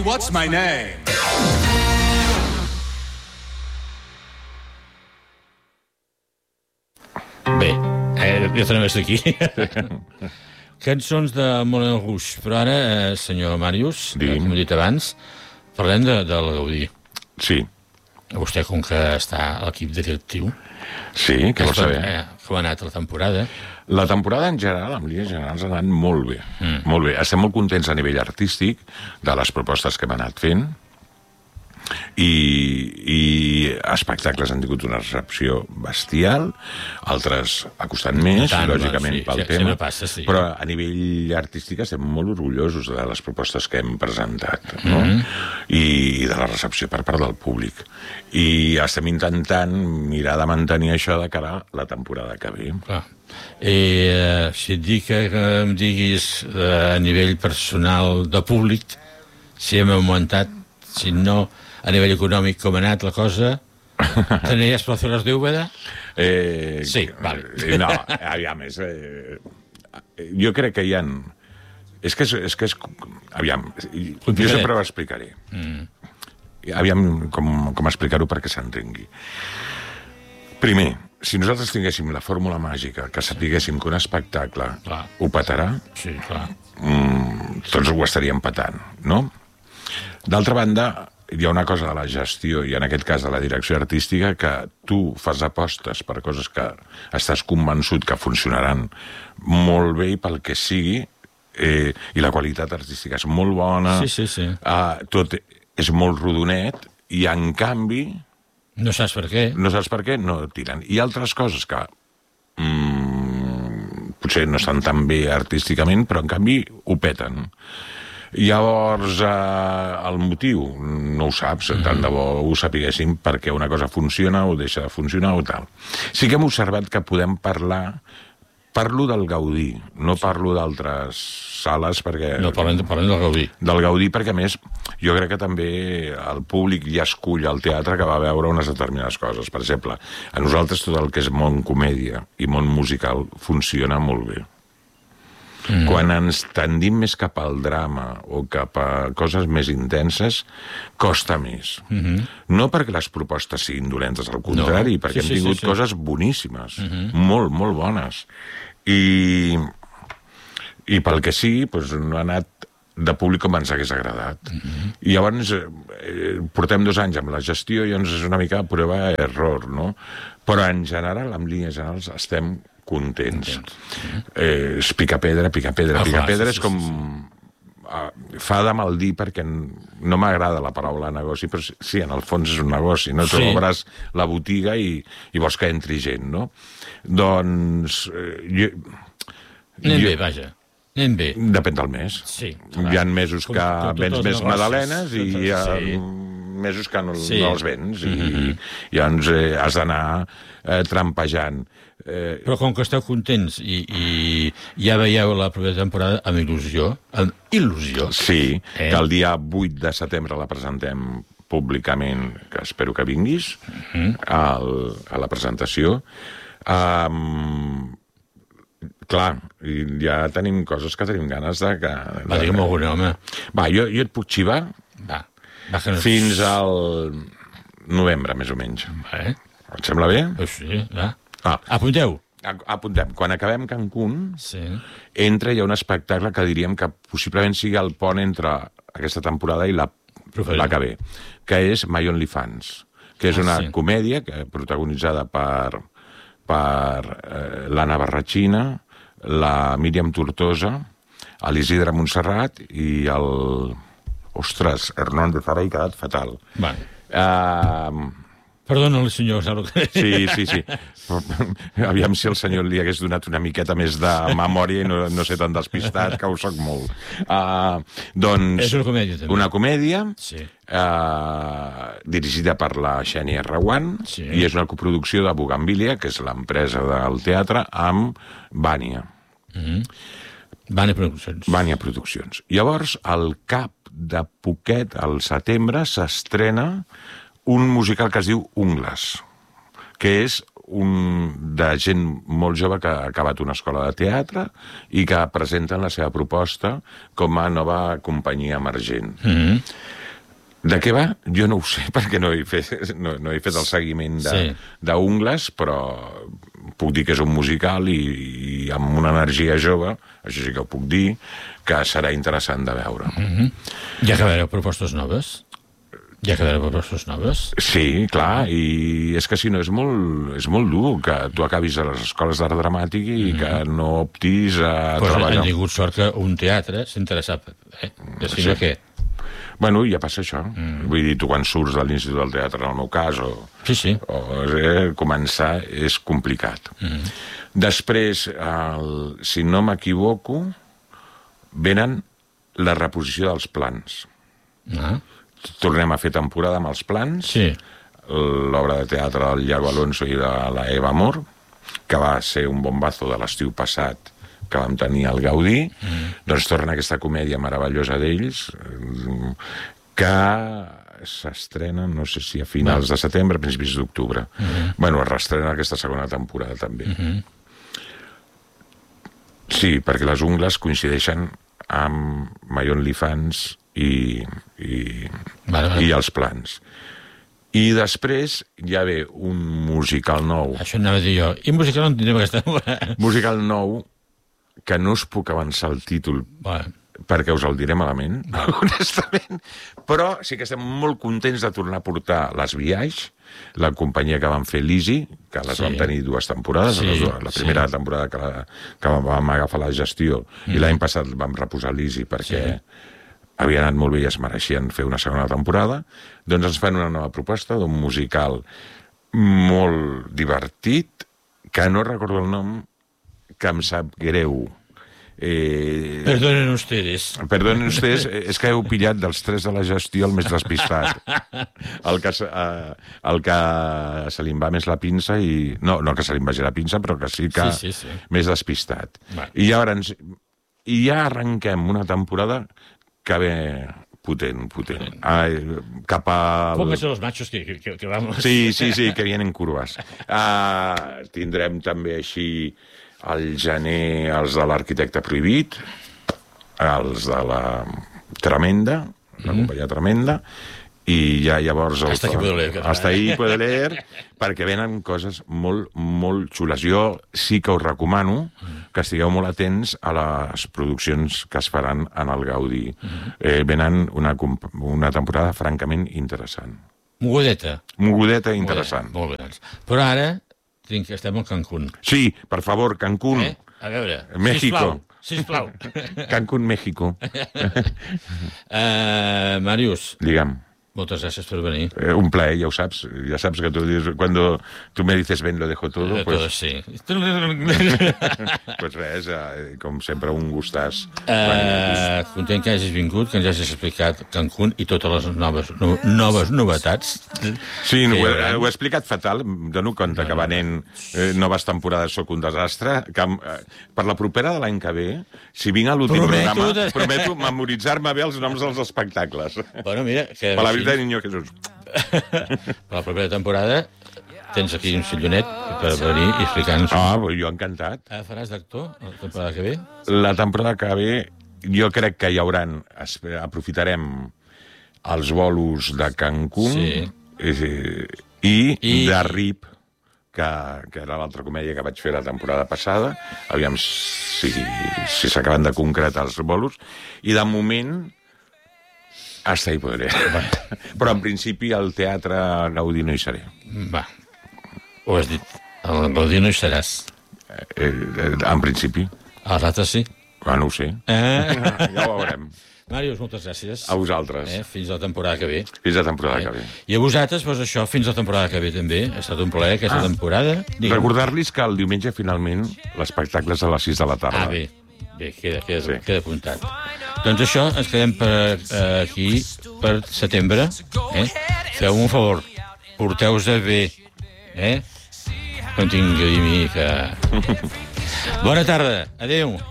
me what's my name. Bé, ja tornem a estar aquí. Cançons de Moulin Rouge. Però ara, senyor Màrius, com he dit abans, parlem del Gaudí. Sí. Vostè, com que està a l'equip directiu... Sí, què vol saber? Com ha anat la temporada? La temporada en general, en línies generals, ha anat molt bé. Molt bé. Estem molt contents a nivell artístic de les propostes que hem anat fent i espectacles han tingut una recepció bestial, altres ha costat més, lògicament, pel tema, passa, sí. Però a nivell artístic estem molt orgullosos de les propostes que hem presentat, no? I de la recepció per part del públic. I estem intentant mirar de mantenir això de cara a la temporada que ve. Clar. Si et dic que em diguis a nivell personal de públic, si hem augmentat, si no, a nivell econòmic, com ha anat la cosa, tenies placeres d'Úbeda? Sí, vale. No, aviam, jo crec que hi ha... És que és... Aviam, jo sempre ho explicaré. Aviam com explicar-ho perquè s'entengui. Primer, si nosaltres tinguéssim la fórmula màgica, que sapiguéssim que un espectacle ho petarà, sí, clar. Tots ho estaríem petant, no? D'altra banda, hi ha una cosa de la gestió, i en aquest cas de la direcció artística, que tu fas apostes per coses que estàs convençut que funcionaran molt bé i pel que sigui, i la qualitat artística és molt bona, tot és molt rodonet, i en canvi... No saps per què. No saps per què, no tiren. Hi ha altres coses que potser no estan tan bé artísticament, però en canvi ho peten. Llavors, el motiu no ho saps, tant de bo ho sapiguéssim perquè una cosa funciona o deixa de funcionar o tal. Sí que hem observat que podem parlo del Gaudí, no parlo d'altres sales perquè... No, parlem del Gaudí. Del Gaudí perquè, a més, jo crec que també el públic ja escull el teatre que va veure unes determinades coses. Per exemple, a nosaltres tot el que és món comèdia i món musical funciona molt bé. Quan ens tendim més cap al drama o cap a coses més intenses, costa més. No perquè les propostes siguin dolentes, al contrari, perquè hem tingut coses boníssimes, molt, molt bones. I pel que sigui, no ha anat de públic com ens hagués agradat. I llavors portem 2 anys amb la gestió i llavors és una mica prova-error, no? Però en general, en línies generals, estem contents. És pica-pedra és com... Fa de mal dir perquè no m'agrada la paraula negoci, però sí, en el fons és un negoci, no? Tu obres la botiga i vols que entri gent, no? Doncs... Anem bé, vaja. Anem bé. Depèn del mes. Hi ha mesos que vens més magdalenes i hi ha mesos que no els vens i llavors has d'anar trampejant. Però com que esteu contents i ja veieu la propera temporada amb il·lusió... Sí, que el dia 8 de setembre la presentem públicament, que espero que vinguis a la presentació. Clar, ja tenim coses que tenim ganes de... Va, digue'm algun home. Va, jo et puc xivar fins al novembre, més o menys. Et sembla bé? Sí, va. Apunteu. Apuntem. Quan acabem Cancún, entra hi ha un espectacle que diríem que possiblement sigui el pont entre aquesta temporada i la que ve, que és My Only Fans, que és una comèdia protagonitzada per l'Anna Barratxina, la Míriam Tortosa, l'Isidre Montserrat i el... Ostres, Hernández, ara he quedat fatal. Perdona, senyor. Sí. Aviam si el senyor li hagués donat una miqueta més de memòria i no sé tan despistat, que ho soc molt. Doncs... És una comèdia, també. Una comèdia dirigida per la Xènia Reguant i és una coproducció de Bugambilia, que és l'empresa del teatre, amb Vània. Vània Produccions. Llavors, al cap de poquet, al setembre, s'estrena un musical que es diu Ungles, que és de gent molt jove que ha acabat una escola de teatre i que presenten la seva proposta com a nova companyia emergent. De què va? Jo no ho sé, perquè no he fet el seguiment d'Ungles, però puc dir que és un musical i amb una energia jove, això sí que ho puc dir, que serà interessant de veure. Hi ha que veure propostes noves? Sí, clar, i és que si no és molt dur que tu acabis a les escoles d'art dramàtic i que no optis a treballar. Han tingut sort que un teatre s'ha interessat, si no què? Bueno, ja passa això. Vull dir, tu quan surts de l'Institut del Teatre, en el meu cas, començar és complicat. Després, si no m'equivoco, venen la reposició dels plans. Tornem a fer temporada amb els plans, l'obra de teatre del Iago Alonso i de la Eva Amor, que va ser un bombazo de l'estiu passat que vam tenir al Gaudí, doncs torna aquesta comèdia meravellosa d'ells, que s'estrena, no sé si a finals de setembre, a principis d'octubre. Bueno, es reestrena aquesta segona temporada també. Sí, perquè les Ungles coincideixen amb My OnlyFans i els plans. I després ja ve un musical nou. Això anava a dir jo. I musical no en tindrem aquesta... Musical nou, que no us puc avançar el títol, perquè us el diré malament, honestament, però sí que estem molt contents de tornar a portar les Viaix, la companyia que van fer l'Easy, que les vam tenir 2 temporades, la primera temporada que vam agafar la gestió, i l'any passat vam reposar l'Easy perquè havia anat molt bé i es mereixien fer una segona temporada, doncs ens fan una nova proposta d'un musical molt divertit, que no recordo el nom, que em sap greu. Perdonen ustedes. Perdonen ustedes, és que heu pillat dels 3 de la gestió el més despistat. El que se li va més la pinça i... No que se li vagi la pinça, però que sí que més despistat. I ja arrenquem una temporada que ve potent. Cap al... Póngase los machos que vamos. Sí, que vienen curvas. Tindrem també així al gener els de l'Arquitecte Prohibit, els de la Tremenda, la companyia Tremenda, i ja llavors... Hasta ahí puede leer, perquè venen coses molt, molt xules. Jo sí que us recomano que estigueu molt atents a les produccions que es faran en el Gaudí. Venen una temporada francament interessant. Mogudeta interessant. Molt bé. Però ara estem al Cancún. Sí, per favor, Cancún. A veure, México. Sisplau. Cancún, México. Màrius. Digue'm. Moltes gràcies per venir. Un plaer, ja ho saps. Ja saps que tu dius, cuando tú me dices ven, lo dejo todo. Todo, sí. Pues res, com sempre, un gustàs. Content que hagis vingut, que ens hagis explicat Cancún i totes les noves novetats. Sí, ho he explicat fatal. Em dono compte que venent noves temporades soc un desastre. Per la propera de l'any que ve, si vinc a l'últim programa, prometo memoritzar-me bé els noms dels espectacles. Bueno, mira... Per la veritat, Niño Jesús. Per la propera temporada tens aquí un sillonet per venir i explicar-nos... Jo encantat. Faràs d'actor la temporada que ve? La temporada que ve jo crec que hi hauran... Aprofitarem els bolos de Cancún i de RIP, que era l'altra comèdia que vaig fer la temporada passada. Aviam si s'acaben de concretar els bolos. I de moment... Hasta ahí podré. Però en principi al Teatre Gaudí no hi seré. Va. Ho has dit. Al Gaudí no hi seràs. En principi. A l'altre sí. No ho sé. Ja ho veurem. Màrius, moltes gràcies. A vosaltres. Fins la temporada que ve. Fins la temporada que ve. I a vosaltres, doncs això, fins la temporada que ve també. Ha estat un plaer aquesta temporada. Recordar-los que el diumenge, finalment, l'espectacle és a les 6 de la tarda. Bé, queda apuntat. Doncs això, ens quedem aquí per setembre. Feu-me un favor, porteu-vos bé. No en tingui mica. Bona tarda, adéu.